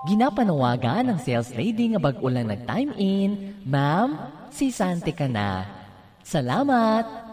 Ginapanawagan ng sales lady nga bag-ulang nag-time in. Ma'am, si Sante ka na. Salamat!